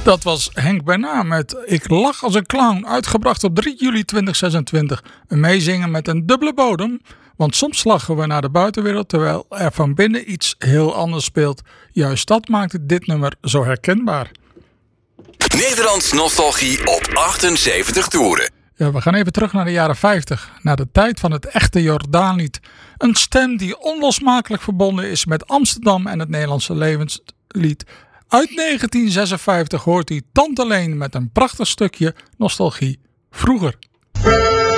Dat was Henk Bernard met Ik lach als een clown, uitgebracht op 3 juli 2026. Een meezingen met een dubbele bodem, want soms lachen we naar de buitenwereld terwijl er van binnen iets heel anders speelt. Juist dat maakt dit nummer zo herkenbaar. Nederlands nostalgie op 78 toeren. Ja, we gaan even terug naar de jaren 50, naar de tijd van het echte Jordaanlied. Een stem die onlosmakelijk verbonden is met Amsterdam en het Nederlandse levenslied. Uit 1956 hoort hij Tante Leen met een prachtig stukje nostalgie vroeger.